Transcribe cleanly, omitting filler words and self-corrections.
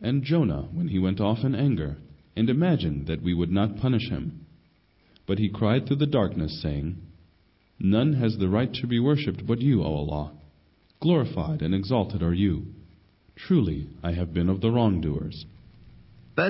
and Jonah when he went off in anger, and imagined that we would not punish him. But he cried through the darkness, saying, None has the right to be worshipped but you, O Allah. Glorified and exalted are you. Truly, I have been of the wrongdoers.